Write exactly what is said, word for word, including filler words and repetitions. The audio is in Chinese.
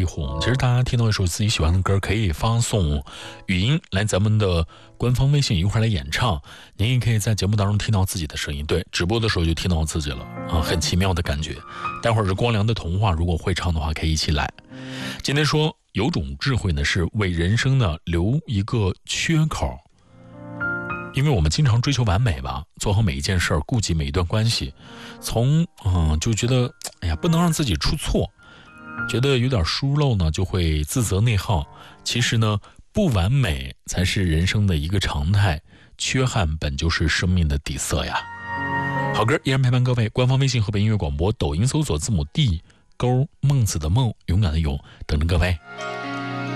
力宏。其实大家听到一首自己喜欢的歌，可以发送语音来咱们的官方微信，一块来演唱。您也可以在节目当中听到自己的声音，对，直播的时候就听到自己了啊，很奇妙的感觉。待会儿是光良的童话，如果会唱的话，可以一起来。今天说有种智慧呢，是为人生呢留一个缺口。因为我们经常追求完美吧，做好每一件事儿，顾及每一段关系，从嗯就觉得哎呀不能让自己出错，觉得有点疏漏呢就会自责内耗。其实呢不完美才是人生的一个常态，缺憾本就是生命的底色呀。好歌依然陪伴各位，官方微信河北音乐广播，抖音搜索字母 D 勾孟子的孟，勇敢的勇，等着各位。